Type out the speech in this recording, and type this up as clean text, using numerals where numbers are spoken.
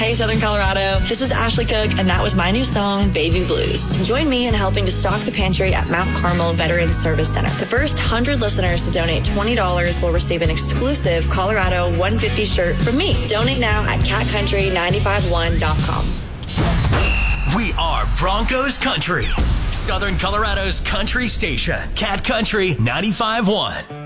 Hey, Southern Colorado. This is Ashley Cook, and that was my new song, Baby Blues. Join me in helping to stock the pantry at Mount Carmel Veterans Service Center. The first 100 listeners to donate $20 will receive an exclusive Colorado 150 shirt from me. Donate now at catcountry951.com. We are Broncos Country, Southern Colorado's country station, Cat Country 95.1.